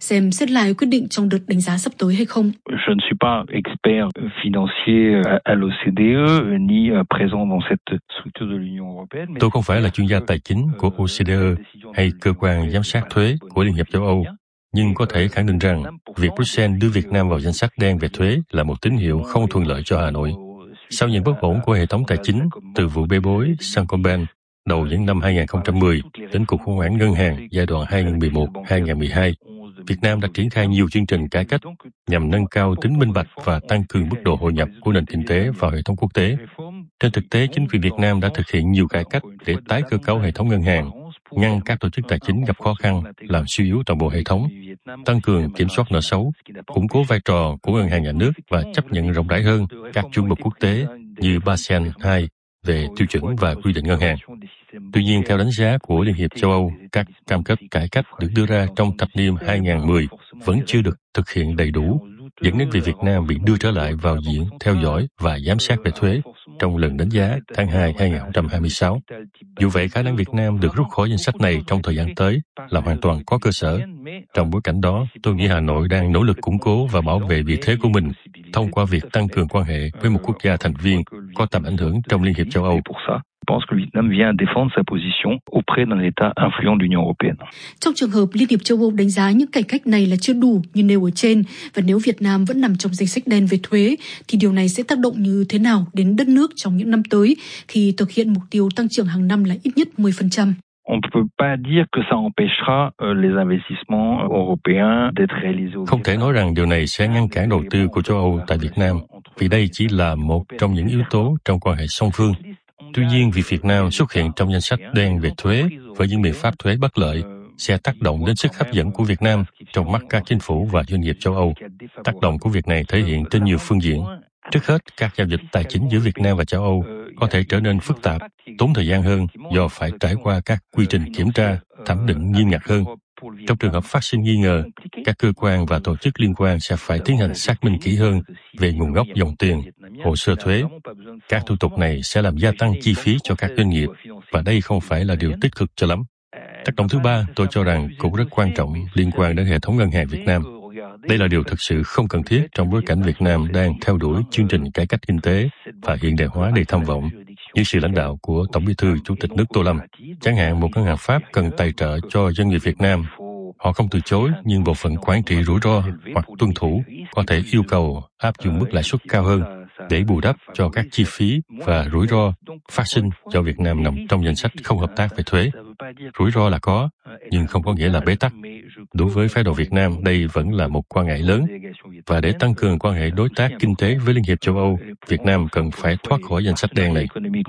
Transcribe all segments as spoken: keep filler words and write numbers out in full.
xem xét lại quyết định trong đợt đánh giá sắp tới hay không? Je ne suis pas expert financier à l'O C D E ni présent dans cette structure de l'Union européenne. Tôi không phải là chuyên gia tài chính của O C D E hay cơ quan giám sát thuế của Liên hiệp châu Âu, nhưng có thể khẳng định rằng việc Bruxelles đưa Việt Nam vào danh sách đen về thuế là một tín hiệu không thuận lợi cho Hà Nội. Sau những bất ổn của hệ thống tài chính, từ vụ bê bối Saint-Gobain đầu những năm hai không một không đến cuộc khủng hoảng ngân hàng giai đoạn hai nghìn không trăm mười một đến hai nghìn không trăm mười hai, Việt Nam đã triển khai nhiều chương trình cải cách nhằm nâng cao tính minh bạch và tăng cường mức độ hội nhập của nền kinh tế vào hệ thống quốc tế. Trên thực tế, chính quyền Việt Nam đã thực hiện nhiều cải cách để tái cơ cấu hệ thống ngân hàng, ngăn các tổ chức tài chính gặp khó khăn, làm suy yếu toàn bộ hệ thống, tăng cường kiểm soát nợ xấu, củng cố vai trò của ngân hàng nhà nước và chấp nhận rộng rãi hơn các chuẩn mực quốc tế như Basel hai về tiêu chuẩn và quy định ngân hàng. Tuy nhiên, theo đánh giá của Liên hiệp châu Âu, các cam kết cải cách được đưa ra trong thập niên hai nghìn không trăm mười vẫn chưa được thực hiện đầy đủ, dẫn đến việc Việt Nam bị đưa trở lại vào diện theo dõi và giám sát về thuế trong lần đánh giá tháng hai hai nghìn không trăm hai mươi sáu. Dù vậy, khả năng Việt Nam được rút khỏi danh sách này trong thời gian tới là hoàn toàn có cơ sở. Trong bối cảnh đó, tôi nghĩ Hà Nội đang nỗ lực củng cố và bảo vệ vị thế của mình thông qua việc tăng cường quan hệ với một quốc gia thành viên có tầm ảnh hưởng trong Liên hiệp châu Âu. Je pense que le Vietnam vient défendre sa position auprès d'un État influent de l'Union européenne. Trong trường hợp Liên hiệp châu Âu đánh giá những cải cách này là chưa đủ như nêu ở trên, và nếu Việt Nam vẫn nằm trong danh sách đen về thuế, thì điều này sẽ tác động như thế nào đến đất nước trong những năm tới khi thực hiện mục tiêu tăng trưởng hàng năm là ít nhất mười phần trăm? On ne peut pas dire que ça empêchera les investissements européens d'être réalisés. Không thể nói rằng điều này sẽ ngăn cản đầu tư của châu Âu tại Việt Nam, vì đây chỉ là một trong những yếu tố trong quan hệ song phương. Tuy nhiên, việc Việt Nam xuất hiện trong danh sách đen về thuế với những biện pháp thuế bất lợi sẽ tác động đến sức hấp dẫn của Việt Nam trong mắt các chính phủ và doanh nghiệp châu Âu. Tác động của việc này thể hiện trên nhiều phương diện. Trước hết, các giao dịch tài chính giữa Việt Nam và châu Âu có thể trở nên phức tạp, tốn thời gian hơn do phải trải qua các quy trình kiểm tra, thẩm định nghiêm ngặt hơn. Trong trường hợp phát sinh nghi ngờ, các cơ quan và tổ chức liên quan sẽ phải tiến hành xác minh kỹ hơn về nguồn gốc dòng tiền, hồ sơ thuế. Các thủ tục này sẽ làm gia tăng chi phí cho các doanh nghiệp, và đây không phải là điều tích cực cho lắm. Tác động thứ ba, tôi cho rằng cũng rất quan trọng liên quan đến hệ thống ngân hàng Việt Nam. Đây là điều thực sự không cần thiết trong bối cảnh Việt Nam đang theo đuổi chương trình cải cách kinh tế và hiện đại hóa đầy tham vọng, dưới sự lãnh đạo của Tổng Bí thư Chủ tịch nước Tô Lâm. Chẳng hạn, một ngân hàng Pháp cần tài trợ cho doanh nghiệp Việt Nam. Họ không từ chối, nhưng bộ phận quản trị rủi ro hoặc tuân thủ có thể yêu cầu áp dụng mức lãi suất cao hơn để bù đắp cho các chi phí và rủi ro phát sinh do Việt Nam nằm trong danh sách không hợp tác về thuế. Rủi ro là có, nhưng không có nghĩa là bế tắc. Đối với phái đoàn Việt Nam, đây vẫn là một quan ngại lớn. Và để tăng cường quan hệ đối tác kinh tế với Liên hiệp châu Âu, Việt Nam cần phải thoát khỏi danh sách đen này.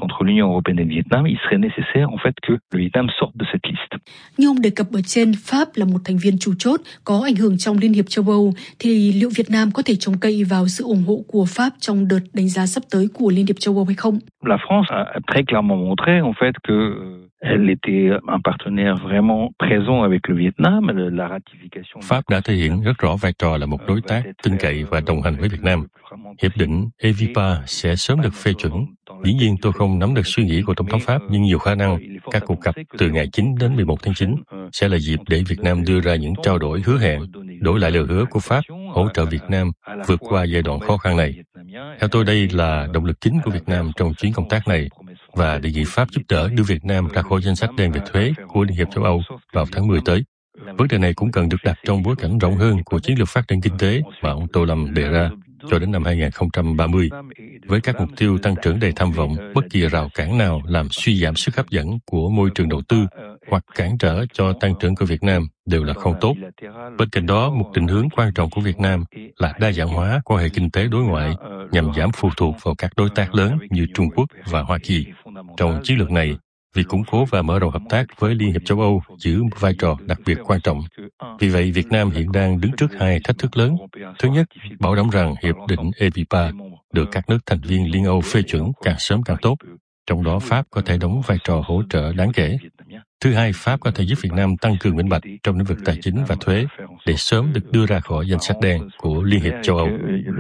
Như ông đề cập ở trên, Pháp là một thành viên chủ chốt có ảnh hưởng trong Liên hiệp châu Âu, thì liệu Việt Nam có thể trông cậy vào sự ủng hộ của Pháp trong đợt đánh giá sắp tới của Liên hiệp châu Âu hay không? La France a très clairement montré en fait que elle était un partenaire vraiment présent avec le Vietnam. La ratification. Pháp đã thể hiện rất rõ vai trò là một đối tác tin cậy và đồng hành với Việt Nam. Hiệp định e vê i pê a sẽ sớm được phê chuẩn. Dĩ nhiên tôi không nắm được suy nghĩ của Tổng thống Pháp, nhưng nhiều khả năng các cuộc gặp từ ngày chín đến mười một tháng chín sẽ là dịp để Việt Nam đưa ra những trao đổi hứa hẹn, đổi lại lời hứa của Pháp hỗ trợ Việt Nam vượt qua giai đoạn khó khăn này. Theo tôi, đây là động lực chính của Việt Nam trong chuyến công tác này, và đề nghị Pháp giúp đỡ đưa Việt Nam ra khỏi danh sách đen về thuế của Liên hiệp châu Âu vào tháng mười tới. Vấn đề này cũng cần được đặt trong bối cảnh rộng hơn của chiến lược phát triển kinh tế mà ông Tô Lâm đề ra cho đến năm hai nghìn không trăm ba mươi. Với các mục tiêu tăng trưởng đầy tham vọng, bất kỳ rào cản nào làm suy giảm sức hấp dẫn của môi trường đầu tư hoặc cản trở cho tăng trưởng của Việt Nam đều là không tốt. Bên cạnh đó, một định hướng quan trọng của Việt Nam là đa dạng hóa quan hệ kinh tế đối ngoại nhằm giảm phụ thuộc vào các đối tác lớn như Trung Quốc và Hoa Kỳ. Trong chiến lược này, việc củng cố và mở rộng hợp tác với Liên hiệp châu Âu giữ một vai trò đặc biệt quan trọng. Vì vậy, Việt Nam hiện đang đứng trước hai thách thức lớn. Thứ nhất, bảo đảm rằng hiệp định e vê i pê a được các nước thành viên Liên Âu phê chuẩn càng sớm càng tốt. Trong đó, Pháp có thể đóng vai trò hỗ trợ đáng kể. Thứ hai, Pháp có thể giúp Việt Nam tăng cường minh bạch trong lĩnh vực tài chính và thuế để sớm được đưa ra khỏi danh sách đen của Liên hiệp châu Âu.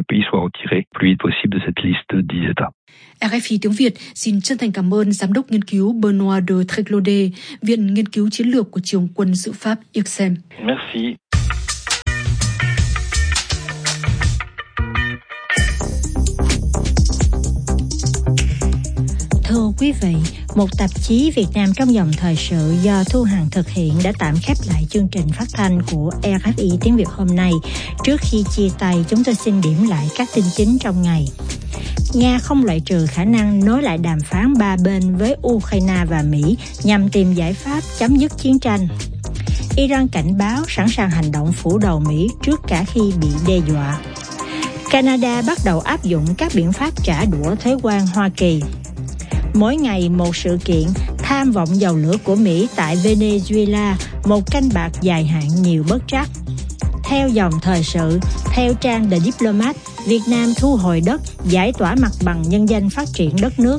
rờ ép i tiếng Việt xin chân thành cảm ơn Giám đốc nghiên cứu Benoît de Tréclaudet, Viện Nghiên cứu Chiến lược của Trường quân sự Pháp i xê em. Merci. Thưa quý vị, một tạp chí Việt Nam trong dòng thời sự do Thu Hằng thực hiện đã tạm khép lại chương trình phát thanh của rờ ép i tiếng Việt hôm nay. Trước khi chia tay, chúng tôi xin điểm lại các tin chính trong ngày. Nga không loại trừ khả năng nối lại đàm phán ba bên với Ukraine và Mỹ nhằm tìm giải pháp chấm dứt chiến tranh. Iran cảnh báo sẵn sàng hành động phủ đầu Mỹ trước cả khi bị đe dọa. Canada bắt đầu áp dụng các biện pháp trả đũa thuế quan Hoa Kỳ. Mỗi ngày một sự kiện tham vọng dầu lửa của Mỹ tại Venezuela, một canh bạc dài hạn nhiều bất trắc. Theo dòng thời sự, theo trang The Diplomat, Việt Nam thu hồi đất, giải tỏa mặt bằng nhân danh phát triển đất nước.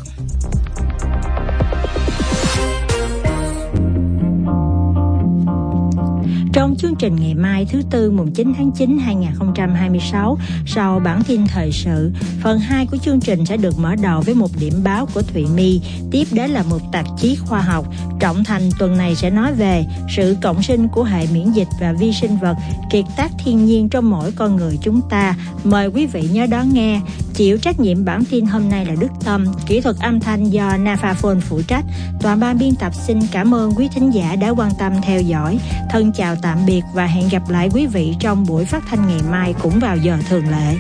Trong chương trình ngày mai thứ Tư mùng chín tháng chín năm hai nghìn không trăm hai mươi sáu, sau bản tin thời sự, phần hai của chương trình sẽ được mở đầu với một điểm báo của Thụy My, tiếp đến là một tạp chí khoa học. Trọng Thành tuần này sẽ nói về sự cộng sinh của hệ miễn dịch và vi sinh vật, kiệt tác thiên nhiên trong mỗi con người chúng ta. Mời quý vị nhớ đón nghe. Chịu trách nhiệm bản tin hôm nay là Đức Tâm, kỹ thuật âm thanh do Nafaphone phụ trách. Toàn ban biên tập xin cảm ơn quý thính giả đã quan tâm theo dõi. Thân chào tạm biệt và hẹn gặp lại quý vị trong buổi phát thanh ngày mai cũng vào giờ thường lệ.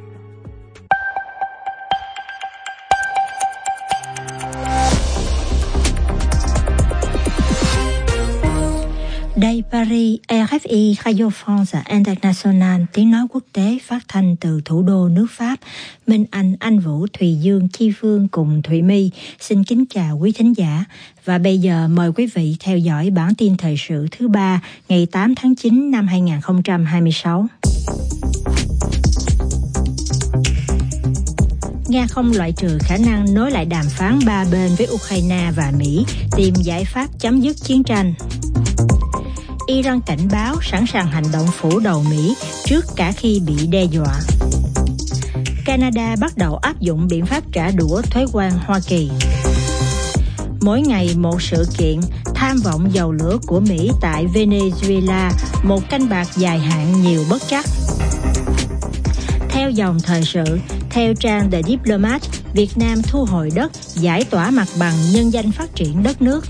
Đây Paris, rờ ép i Radio France International, tiếng nói quốc tế phát thanh từ thủ đô nước Pháp. Minh Anh, Anh Vũ, Thùy Dương, Chi Phương cùng Thụy My xin kính chào quý thính giả. Và bây giờ mời quý vị theo dõi bản tin thời sự thứ ba ngày tám tháng chín năm hai nghìn không trăm hai mươi sáu. Nga không loại trừ khả năng nối lại đàm phán ba bên với Ukraine và Mỹ, tìm giải pháp chấm dứt chiến tranh. Iran cảnh báo sẵn sàng hành động phủ đầu Mỹ trước cả khi bị đe dọa. Canada bắt đầu áp dụng biện pháp trả đũa thuế quan Hoa Kỳ. Mỗi ngày một sự kiện tham vọng dầu lửa của Mỹ tại Venezuela, một canh bạc dài hạn nhiều bất trắc. Theo dòng thời sự, theo trang The Diplomat, Việt Nam thu hồi đất, giải tỏa mặt bằng nhân danh phát triển đất nước.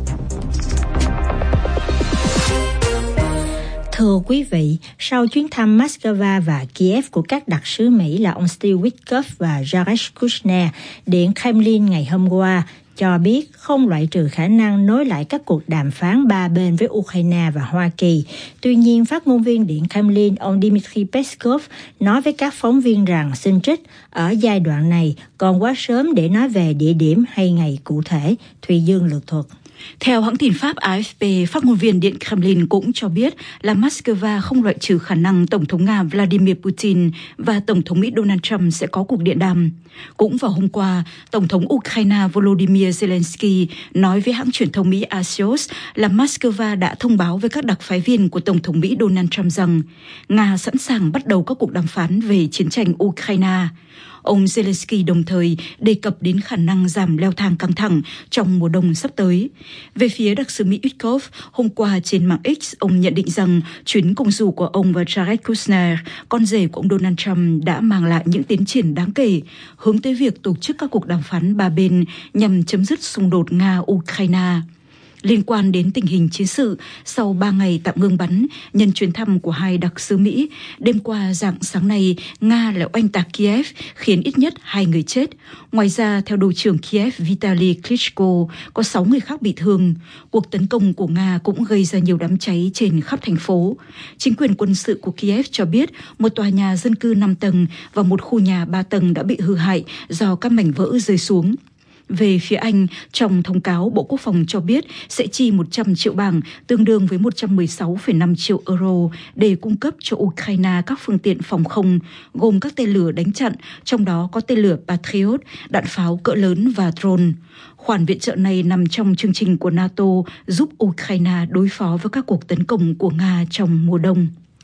Thưa quý vị, sau chuyến thăm Moscow và Kiev của các đặc sứ Mỹ là ông Steve Witkoff và Jared Kushner, Điện Kremlin ngày hôm qua cho biết không loại trừ khả năng nối lại các cuộc đàm phán ba bên với Ukraine và Hoa Kỳ. Tuy nhiên, phát ngôn viên Điện Kremlin ông Dmitry Peskov nói với các phóng viên rằng xin trích, ở giai đoạn này còn quá sớm để nói về địa điểm hay ngày cụ thể. Thùy Dương lược thuật. Theo hãng tin Pháp a ép pê, phát ngôn viên Điện Kremlin cũng cho biết là Moscow không loại trừ khả năng Tổng thống Nga Vladimir Putin và Tổng thống Mỹ Donald Trump sẽ có cuộc điện đàm. Cũng vào hôm qua, Tổng thống Ukraine Volodymyr Zelensky nói với hãng truyền thông Mỹ Axios là Moscow đã thông báo với các đặc phái viên của Tổng thống Mỹ Donald Trump rằng Nga sẵn sàng bắt đầu các cuộc đàm phán về chiến tranh Ukraine. Ông Zelensky đồng thời đề cập đến khả năng giảm leo thang căng thẳng trong mùa đông sắp tới. Về phía đặc sứ Mỹ Witkoff, hôm qua trên mạng X, ông nhận định rằng chuyến công du của ông và Jared Kushner, con rể của ông Donald Trump, đã mang lại những tiến triển đáng kể, hướng tới việc tổ chức các cuộc đàm phán ba bên nhằm chấm dứt xung đột Nga-Ukraine. Liên quan đến tình hình chiến sự, sau ba ngày tạm ngưng bắn nhân chuyến thăm của hai đặc sứ Mỹ, đêm qua rạng sáng nay, Nga lại oanh tạc Kiev, khiến ít nhất hai người chết. Ngoài ra, theo đội trưởng Kiev Vitaly Klitschko, có sáu người khác bị thương. Cuộc tấn công của Nga cũng gây ra nhiều đám cháy trên khắp thành phố. Chính quyền quân sự của Kiev cho biết một tòa nhà dân cư năm tầng và một khu nhà ba tầng đã bị hư hại do các mảnh vỡ rơi xuống. Về phía Anh, trong thông cáo, Bộ Quốc phòng cho biết sẽ chi một trăm triệu bảng, tương đương với một trăm mười sáu phẩy năm triệu euro, để cung cấp cho Ukraine các phương tiện phòng không, gồm các tên lửa đánh chặn, trong đó có tên lửa Patriot, đạn pháo cỡ lớn và drone. Khoản viện trợ này nằm trong chương trình của NATO giúp Ukraine đối phó với các cuộc tấn công của Nga trong mùa đông.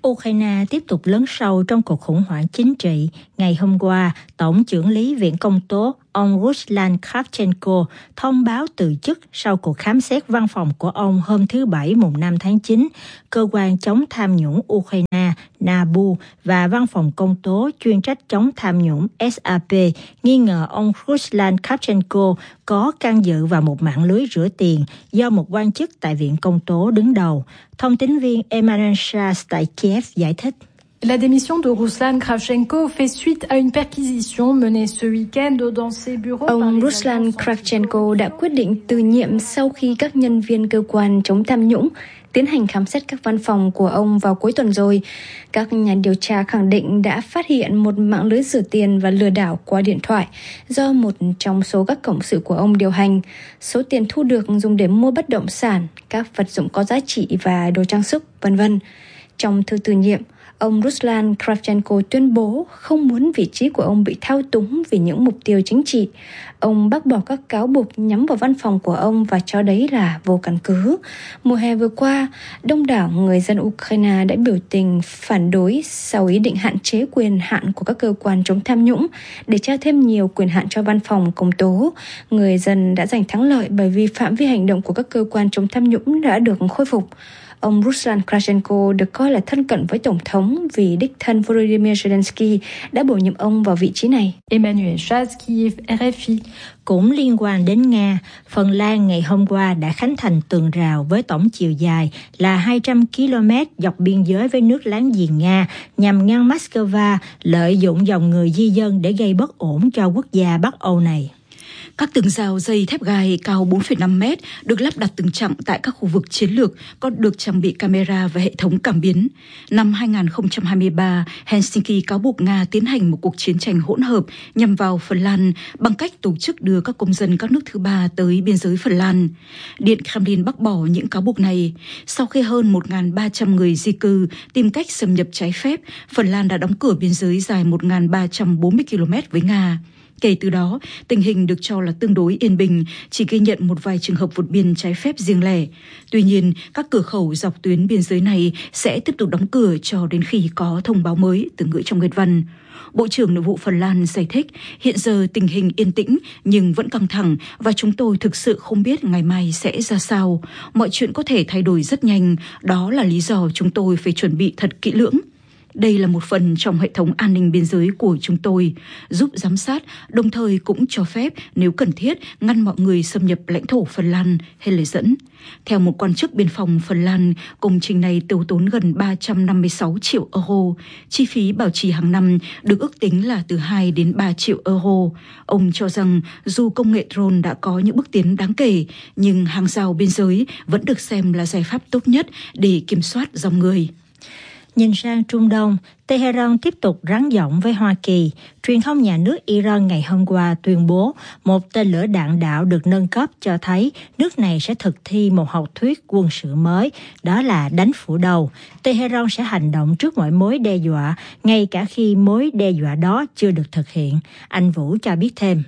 Ukraine tiếp tục lớn sâu trong cuộc khủng hoảng chính trị. Ngày hôm qua, Tổng chưởng lý Viện Công tố ông Ruslan Kravchenko thông báo từ chức sau cuộc khám xét văn phòng của ông hôm thứ Bảy mùng năm tháng chín. Cơ quan chống tham nhũng Ukraine Nabu và Văn phòng Công tố chuyên trách chống tham nhũng S A P nghi ngờ ông Ruslan Kravchenko có can dự vào một mạng lưới rửa tiền do một quan chức tại Viện Công tố đứng đầu. Thông tín viên Emmanuel Charles tại Kiev giải thích. La démission de Ruslan Kravchenko fait suite à une perquisition menée ce week-end dans ses bureaux. Ông Ruslan Kravchenko đã quyết định từ nhiệm sau khi các nhân viên cơ quan chống tham nhũng tiến hành khám xét các văn phòng của ông vào cuối tuần rồi. Các nhà điều tra khẳng định đã phát hiện một mạng lưới rửa tiền và lừa đảo qua điện thoại do một trong số các cộng sự của ông điều hành. Số tiền thu được dùng để mua bất động sản, các vật dụng có giá trị và đồ trang sức, vân vân. Trong thư từ nhiệm, ông Ruslan Kravchenko tuyên bố không muốn vị trí của ông bị thao túng vì những mục tiêu chính trị. Ông bác bỏ các cáo buộc nhắm vào văn phòng của ông và cho đấy là vô căn cứ. Mùa hè vừa qua, đông đảo người dân Ukraine đã biểu tình phản đối sau ý định hạn chế quyền hạn của các cơ quan chống tham nhũng để trao thêm nhiều quyền hạn cho văn phòng công tố. Người dân đã giành thắng lợi bởi vì phạm vi hành động của các cơ quan chống tham nhũng đã được khôi phục. Ông Ruslan Kravchenko được coi là thân cận với Tổng thống vì đích thân Volodymyr Zelensky đã bổ nhiệm ông vào vị trí này. Emmanuel Charles, Kiev, R F I. Cũng liên quan đến Nga, Phần Lan ngày hôm qua đã khánh thành tường rào với tổng chiều dài là hai trăm ki lô mét dọc biên giới với nước láng giềng Nga nhằm ngăn Moscow lợi dụng dòng người di dân để gây bất ổn cho quốc gia Bắc Âu này. Các tường rào dây thép gai cao bốn phẩy năm mét được lắp đặt từng chặng tại các khu vực chiến lược, có được trang bị camera và hệ thống cảm biến. Năm hai không hai ba, Helsinki cáo buộc Nga tiến hành một cuộc chiến tranh hỗn hợp nhằm vào Phần Lan bằng cách tổ chức đưa các công dân các nước thứ ba tới biên giới Phần Lan. Điện Kremlin bác bỏ những cáo buộc này. Sau khi hơn một nghìn ba trăm người di cư tìm cách xâm nhập trái phép, Phần Lan đã đóng cửa biên giới dài một nghìn ba trăm bốn mươi ki lô mét với Nga. Kể từ đó, tình hình được cho là tương đối yên bình, chỉ ghi nhận một vài trường hợp vượt biên trái phép riêng lẻ. Tuy nhiên, các cửa khẩu dọc tuyến biên giới này sẽ tiếp tục đóng cửa cho đến khi có thông báo mới, từ ngữ trong Nguyệt Văn. Bộ trưởng Nội vụ Phần Lan giải thích, hiện giờ tình hình yên tĩnh nhưng vẫn căng thẳng và chúng tôi thực sự không biết ngày mai sẽ ra sao. Mọi chuyện có thể thay đổi rất nhanh, đó là lý do chúng tôi phải chuẩn bị thật kỹ lưỡng. Đây là một phần trong hệ thống an ninh biên giới của chúng tôi, giúp giám sát, đồng thời cũng cho phép, nếu cần thiết, ngăn mọi người xâm nhập lãnh thổ Phần Lan, hay lời dẫn. Theo một quan chức biên phòng Phần Lan, công trình này tiêu tốn gần ba trăm năm mươi sáu triệu euro. Chi phí bảo trì hàng năm được ước tính là từ hai đến ba triệu euro. Ông cho rằng dù công nghệ drone đã có những bước tiến đáng kể, nhưng hàng rào biên giới vẫn được xem là giải pháp tốt nhất để kiểm soát dòng người. Nhìn sang Trung Đông, Tehran tiếp tục rắn giọng với Hoa Kỳ. Truyền thông nhà nước Iran ngày hôm qua tuyên bố một tên lửa đạn đạo được nâng cấp cho thấy nước này sẽ thực thi một học thuyết quân sự mới, đó là đánh phủ đầu. Tehran sẽ hành động trước mọi mối đe dọa, ngay cả khi mối đe dọa đó chưa được thực hiện. Anh Vũ cho biết thêm.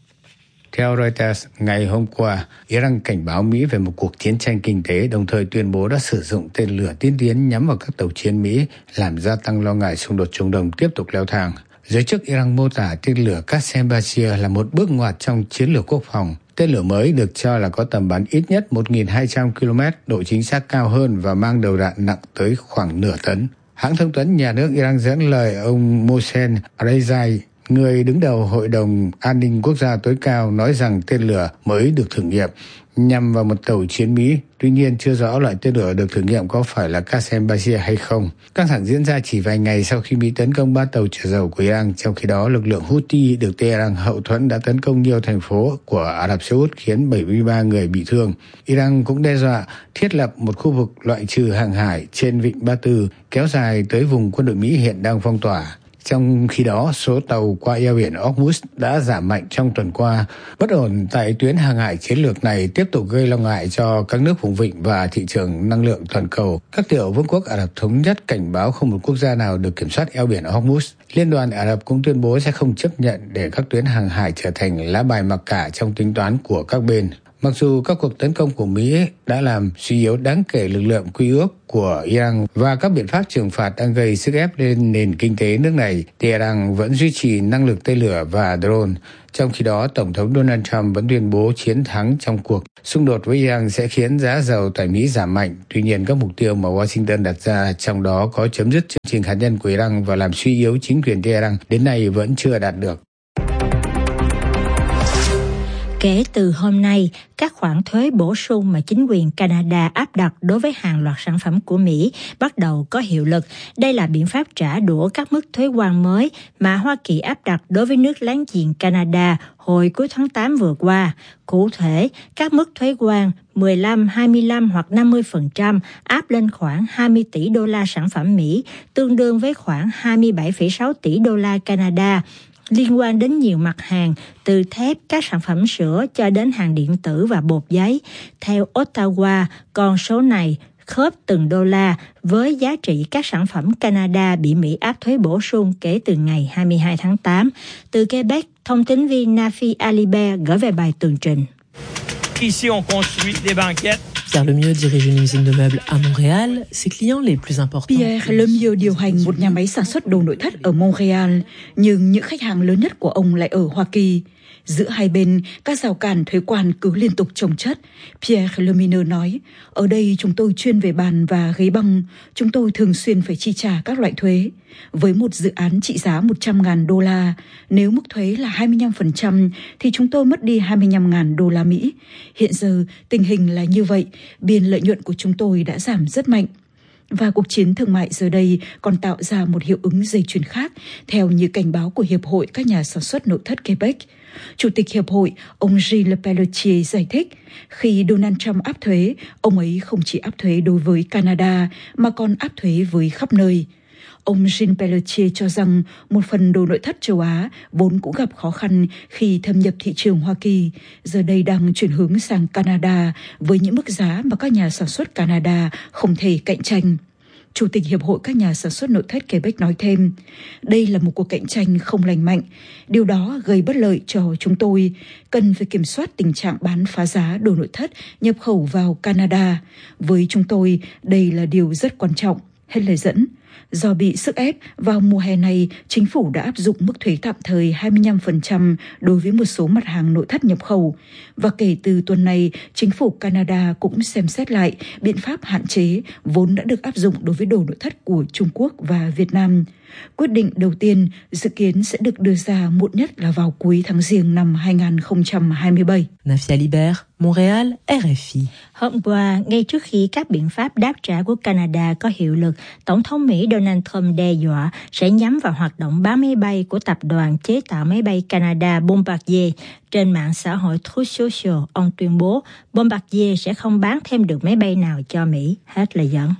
Theo Reuters, ngày hôm qua, Iran cảnh báo Mỹ về một cuộc chiến tranh kinh tế, đồng thời tuyên bố đã sử dụng tên lửa tiên tiến nhắm vào các tàu chiến Mỹ, làm gia tăng lo ngại xung đột Trung Đông tiếp tục leo thang. Giới chức Iran mô tả tên lửa Qasem Basir là một bước ngoặt trong chiến lược quốc phòng. Tên lửa mới được cho là có tầm bắn ít nhất một nghìn hai trăm ki lô mét, độ chính xác cao hơn và mang đầu đạn nặng tới khoảng nửa tấn. Hãng thông tấn nhà nước Iran dẫn lời ông Mohsen Rezai, người đứng đầu Hội đồng An ninh Quốc gia tối cao, nói rằng tên lửa mới được thử nghiệm nhằm vào một tàu chiến Mỹ. Tuy nhiên, chưa rõ loại tên lửa được thử nghiệm có phải là Qasem Basir hay không. Căng thẳng diễn ra chỉ vài ngày sau khi Mỹ tấn công ba tàu chở dầu của Iran. Trong khi đó, lực lượng Houthi được Tehran hậu thuẫn đã tấn công nhiều thành phố của Ả Rập Xê Út, khiến bảy mươi ba người bị thương. Iran cũng đe dọa thiết lập một khu vực loại trừ hàng hải trên vịnh Ba Tư, kéo dài tới vùng quân đội Mỹ hiện đang phong tỏa. Trong khi đó, số tàu qua eo biển Hormuz đã giảm mạnh trong tuần qua. Bất ổn tại tuyến hàng hải chiến lược này tiếp tục gây lo ngại cho các nước vùng vịnh và thị trường năng lượng toàn cầu. Các tiểu vương quốc Ả Rập Thống Nhất cảnh báo không một quốc gia nào được kiểm soát eo biển Hormuz. Liên đoàn Ả Rập cũng tuyên bố sẽ không chấp nhận để các tuyến hàng hải trở thành lá bài mặc cả trong tính toán của các bên. Mặc dù các cuộc tấn công của Mỹ đã làm suy yếu đáng kể lực lượng quy ước của Iran và các biện pháp trừng phạt đang gây sức ép lên nền kinh tế nước này, Tehran vẫn duy trì năng lực tên lửa và drone. Trong khi đó, Tổng thống Donald Trump vẫn tuyên bố chiến thắng trong cuộc xung đột với Iran sẽ khiến giá dầu tại Mỹ giảm mạnh. Tuy nhiên, các mục tiêu mà Washington đặt ra, trong đó có chấm dứt chương trình hạt nhân của Iran và làm suy yếu chính quyền Tehran, đến nay vẫn chưa đạt được. Kể từ hôm nay, các khoản thuế bổ sung mà chính quyền Canada áp đặt đối với hàng loạt sản phẩm của Mỹ bắt đầu có hiệu lực. Đây là biện pháp trả đũa các mức thuế quan mới mà Hoa Kỳ áp đặt đối với nước láng giềng Canada hồi cuối tháng tám vừa qua. Cụ thể, các mức thuế quan mười lăm, hai mươi lăm hoặc năm mươi phần trăm áp lên khoảng hai mươi tỷ đô la sản phẩm Mỹ, tương đương với khoảng hai mươi bảy phẩy sáu tỷ đô la Canada, liên quan đến nhiều mặt hàng, từ thép, các sản phẩm sữa cho đến hàng điện tử và bột giấy. Theo Ottawa, con số này khớp từng đô la với giá trị các sản phẩm Canada bị Mỹ áp thuế bổ sung kể từ ngày hai mươi hai tháng tám. Từ Quebec, thông tín viên Nafi Alibert gửi về bài tường trình. Ici, on construit des banquettes. Pierre Lemieux dirige une usine de meubles à Montréal. Ses clients les plus importants. Pierre Lemieux điều hành một nhà máy sản xuất đồ nội thất ở Montréal, nhưng những khách hàng lớn nhất của ông lại ở Hoa Kỳ. Giữa hai bên, các rào cản thuế quan cứ liên tục chồng chất. Pierre Lemieux nói, ở đây chúng tôi chuyên về bàn và ghế băng, chúng tôi thường xuyên phải chi trả các loại thuế. Với một dự án trị giá một trăm nghìn đô la, nếu mức thuế là hai mươi lăm phần trăm thì chúng tôi mất đi hai mươi lăm nghìn đô la Mỹ. Hiện giờ, tình hình là như vậy, biên lợi nhuận của chúng tôi đã giảm rất mạnh. Và cuộc chiến thương mại giờ đây còn tạo ra một hiệu ứng dây chuyền khác, theo như cảnh báo của Hiệp hội các nhà sản xuất nội thất Quebec. Chủ tịch Hiệp hội, ông Gilles Pelletier giải thích, khi Donald Trump áp thuế, ông ấy không chỉ áp thuế đối với Canada mà còn áp thuế với khắp nơi. Ông Gilles Pelletier cho rằng một phần đồ nội thất châu Á vốn cũng gặp khó khăn khi thâm nhập thị trường Hoa Kỳ, giờ đây đang chuyển hướng sang Canada với những mức giá mà các nhà sản xuất Canada không thể cạnh tranh. Chủ tịch Hiệp hội các nhà sản xuất nội thất Quebec nói thêm, đây là một cuộc cạnh tranh không lành mạnh. Điều đó gây bất lợi cho chúng tôi, cần phải kiểm soát tình trạng bán phá giá đồ nội thất nhập khẩu vào Canada. Với chúng tôi, đây là điều rất quan trọng. Hết lời dẫn. Do bị sức ép, vào mùa hè này, chính phủ đã áp dụng mức thuế tạm thời hai mươi lăm phần trăm đối với một số mặt hàng nội thất nhập khẩu. Và kể từ tuần này, chính phủ Canada cũng xem xét lại biện pháp hạn chế vốn đã được áp dụng đối với đồ nội thất của Trung Quốc và Việt Nam. Quyết định đầu tiên dự kiến sẽ được đưa ra muộn nhất là vào cuối tháng Giêng năm hai không hai bảy. Nafi Alibert, Montréal, R F I. Hôm qua, ngay trước khi các biện pháp đáp trả của Canada có hiệu lực, Tổng thống Mỹ Donald Trump đe dọa sẽ nhắm vào hoạt động bán máy bay của tập đoàn chế tạo máy bay Canada Bombardier. Trên mạng xã hội Truth Social, ông tuyên bố Bombardier sẽ không bán thêm được máy bay nào cho Mỹ. Hết lời dẫn.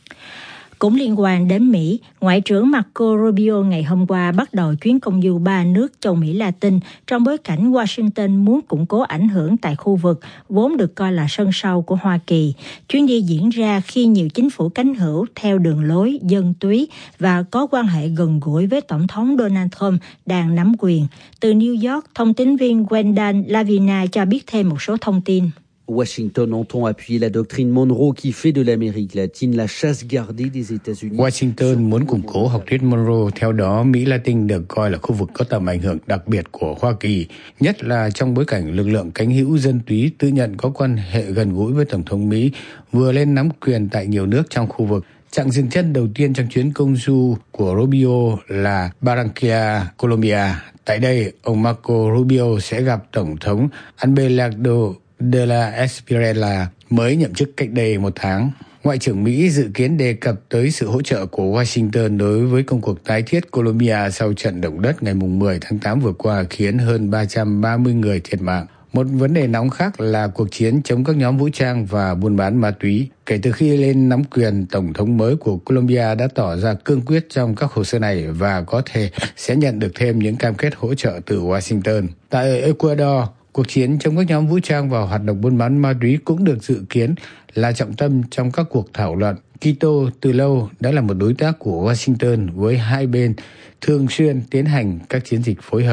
Cũng liên quan đến Mỹ, Ngoại trưởng Marco Rubio ngày hôm qua bắt đầu chuyến công du ba nước châu Mỹ Latin trong bối cảnh Washington muốn củng cố ảnh hưởng tại khu vực vốn được coi là sân sau của Hoa Kỳ. Chuyến đi diễn ra khi nhiều chính phủ cánh hữu theo đường lối dân túy và có quan hệ gần gũi với Tổng thống Donald Trump đang nắm quyền. Từ New York, thông tín viên Wendan Lavina cho biết thêm một số thông tin. Washington entend appuyer la doctrine Monroe qui fait de l'Amérique latine la chasse gardée des États-Unis. Washington muốn củng cố học thuyết Monroe, theo đó Mỹ Latin được coi là khu vực có tầm ảnh hưởng đặc biệt của Hoa Kỳ, nhất là trong bối cảnh lực lượng cánh hữu dân túy tự nhận có quan hệ gần gũi với Tổng thống Mỹ vừa lên nắm quyền tại nhiều nước trong khu vực. Chặng dừng chân đầu tiên trong chuyến công du của Rubio là Barranquilla, Colombia. Tại đây, ông Marco Rubio sẽ gặp Tổng thống Abelardo de la Espriella mới nhậm chức cách đây một tháng. Ngoại trưởng Mỹ dự kiến đề cập tới sự hỗ trợ của Washington đối với công cuộc tái thiết Colombia sau trận động đất ngày mười tháng tám vừa qua khiến hơn ba trăm ba mươi người thiệt mạng. Một vấn đề nóng khác là cuộc chiến chống các nhóm vũ trang và buôn bán ma túy. Kể từ khi lên nắm quyền, Tổng thống mới của Colombia đã tỏ ra cương quyết trong các hồ sơ này và có thể sẽ nhận được thêm những cam kết hỗ trợ từ Washington. Tại Ecuador, cuộc chiến chống các nhóm vũ trang và hoạt động buôn bán ma túy cũng được dự kiến là trọng tâm trong các cuộc thảo luận. Quito từ lâu đã là một đối tác của Washington với hai bên thường xuyên tiến hành các chiến dịch phối hợp.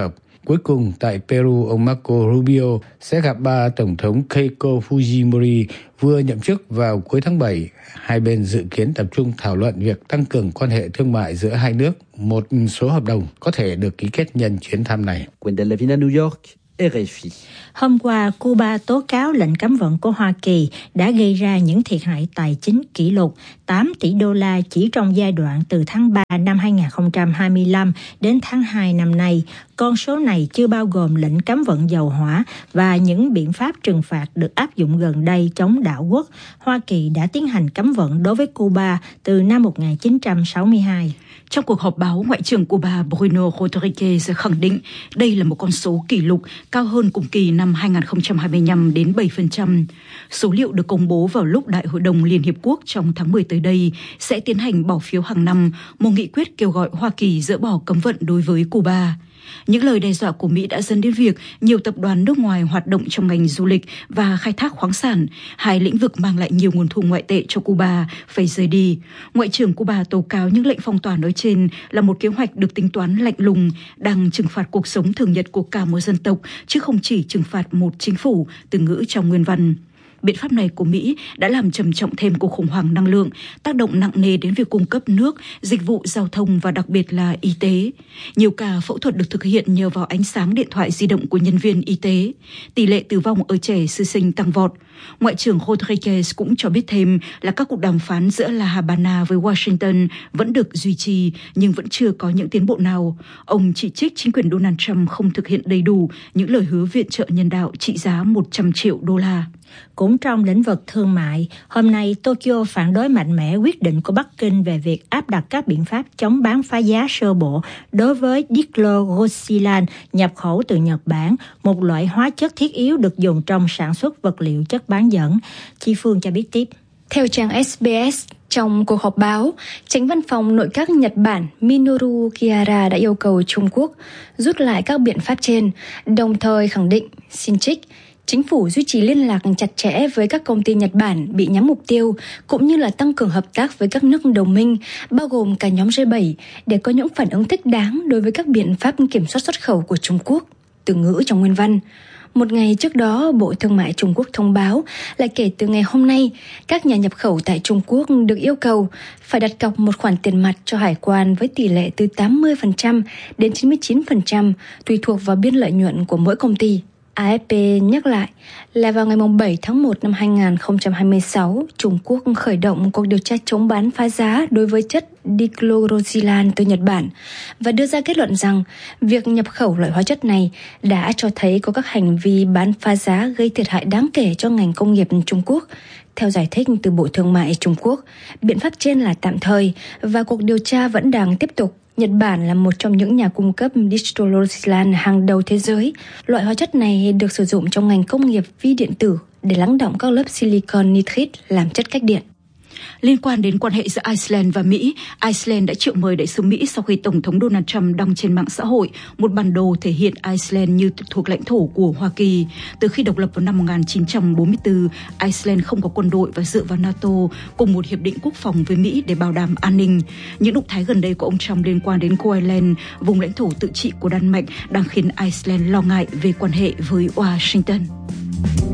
Cuối cùng, tại Peru, ông Marco Rubio sẽ gặp bà Tổng thống Keiko Fujimori vừa nhậm chức vào cuối tháng bảy. Hai bên dự kiến tập trung thảo luận việc tăng cường quan hệ thương mại giữa hai nước. Một số hợp đồng có thể được ký kết nhân chuyến thăm này. Wendell Levine, New York, rờ ép i. Hôm qua, Cuba tố cáo lệnh cấm vận của Hoa Kỳ đã gây ra những thiệt hại tài chính kỷ lục tám tỷ đô la chỉ trong giai đoạn từ tháng ba năm hai không hai lăm đến tháng hai năm nay. Con số này chưa bao gồm lệnh cấm vận dầu hỏa và những biện pháp trừng phạt được áp dụng gần đây chống đảo quốc. Hoa Kỳ đã tiến hành cấm vận đối với Cuba từ năm một nghìn chín trăm sáu mươi hai. Trong cuộc họp báo, Ngoại trưởng Cuba Bruno Rodriguez khẳng định đây là một con số kỷ lục, cao hơn cùng kỳ năm hai không hai lăm đến bảy phần trăm. Số liệu được công bố vào lúc Đại hội đồng Liên Hiệp Quốc trong tháng mười tới đây sẽ tiến hành bỏ phiếu hàng năm, một nghị quyết kêu gọi Hoa Kỳ dỡ bỏ cấm vận đối với Cuba. Những lời đe dọa của Mỹ đã dẫn đến việc nhiều tập đoàn nước ngoài hoạt động trong ngành du lịch và khai thác khoáng sản, hai lĩnh vực mang lại nhiều nguồn thu ngoại tệ cho Cuba, phải rời đi. Ngoại trưởng Cuba tố cáo những lệnh phong tỏa nói trên là một kế hoạch được tính toán lạnh lùng, đang trừng phạt cuộc sống thường nhật của cả một dân tộc, chứ không chỉ trừng phạt một chính phủ, từ ngữ trong nguyên văn. Biện pháp này của Mỹ đã làm trầm trọng thêm cuộc khủng hoảng năng lượng, tác động nặng nề đến việc cung cấp nước, dịch vụ giao thông và đặc biệt là y tế. Nhiều ca phẫu thuật được thực hiện nhờ vào ánh sáng điện thoại di động của nhân viên y tế. Tỷ lệ tử vong ở trẻ sơ sinh tăng vọt. Ngoại trưởng Rodriguez cũng cho biết thêm là các cuộc đàm phán giữa La Habana với Washington vẫn được duy trì nhưng vẫn chưa có những tiến bộ nào. Ông chỉ trích chính quyền Donald Trump không thực hiện đầy đủ những lời hứa viện trợ nhân đạo trị giá một trăm triệu đô la. Cũng trong lĩnh vực thương mại, hôm nay Tokyo phản đối mạnh mẽ quyết định của Bắc Kinh về việc áp đặt các biện pháp chống bán phá giá sơ bộ đối với dichlorosilan nhập khẩu từ Nhật Bản, một loại hóa chất thiết yếu được dùng trong sản xuất vật liệu chất bán dẫn. Chi Phương cho biết tiếp. Theo trang ét bê ét, trong cuộc họp báo, Chánh văn phòng nội các Nhật Bản Minoru Kihara đã yêu cầu Trung Quốc rút lại các biện pháp trên, đồng thời khẳng định, xin trích, chính phủ duy trì liên lạc chặt chẽ với các công ty Nhật Bản bị nhắm mục tiêu, cũng như là tăng cường hợp tác với các nước đồng minh, bao gồm cả nhóm G bảy, để có những phản ứng thích đáng đối với các biện pháp kiểm soát xuất khẩu của Trung Quốc, từ ngữ trong nguyên văn. Một ngày trước đó, Bộ Thương mại Trung Quốc thông báo là kể từ ngày hôm nay, các nhà nhập khẩu tại Trung Quốc được yêu cầu phải đặt cọc một khoản tiền mặt cho hải quan với tỷ lệ từ tám mươi phần trăm đến chín mươi chín phần trăm, tùy thuộc vào biên lợi nhuận của mỗi công ty. a ép pê nhắc lại là vào ngày bảy tháng một năm hai không hai sáu, Trung Quốc khởi động cuộc điều tra chống bán phá giá đối với chất dichlorosilan từ Nhật Bản và đưa ra kết luận rằng việc nhập khẩu loại hóa chất này đã cho thấy có các hành vi bán phá giá gây thiệt hại đáng kể cho ngành công nghiệp Trung Quốc. Theo giải thích từ Bộ Thương mại Trung Quốc, biện pháp trên là tạm thời và cuộc điều tra vẫn đang tiếp tục. Nhật Bản là một trong những nhà cung cấp dichlorosilan hàng đầu thế giới. Loại hóa chất này được sử dụng trong ngành công nghiệp vi điện tử để lắng đọng các lớp silicon nitride làm chất cách điện. Liên quan đến quan hệ giữa Iceland và Mỹ, Iceland đã triệu mời đại sứ Mỹ sau khi Tổng thống Donald Trump đăng trên mạng xã hội một bản đồ thể hiện Iceland như thuộc lãnh thổ của Hoa Kỳ. Từ khi độc lập vào năm một nghìn chín trăm bốn mươi tư, Iceland không có quân đội và dựa vào NATO cùng một hiệp định quốc phòng với Mỹ để bảo đảm an ninh. Những động thái gần đây của ông Trump liên quan đến Groenland, vùng lãnh thổ tự trị của Đan Mạch, đang khiến Iceland lo ngại về quan hệ với Washington.